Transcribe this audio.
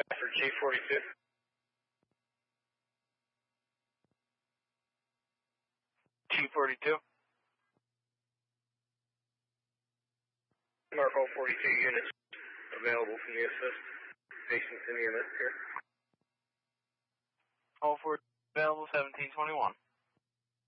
For G42. G42. Mark all 42 units available from the assist. Patients in unit here. All 4 available, 1721.